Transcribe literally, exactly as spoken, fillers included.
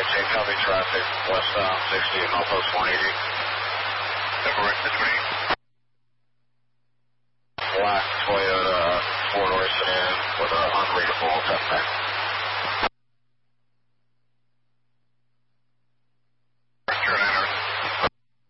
eighteen, copy traffic, westbound sixty, outpost one eighty. Number between. Black Toyota four-door sedan with a unreadable test pack.